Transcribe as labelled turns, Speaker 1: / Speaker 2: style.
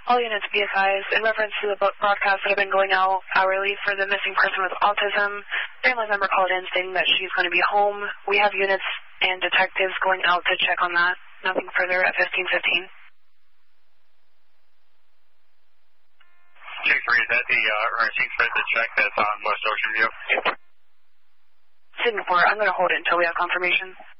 Speaker 1: All units be advised, in reference to the broadcasts that have been going out hourly for the missing person with autism, family member called in stating that she's going to be home. We have units and detectives going out to check on that. Nothing further at 1515.
Speaker 2: 2-3, is that the Ernestine Smith check that's on West Ocean View?
Speaker 1: Signal 4, I'm going to hold it until we have confirmation.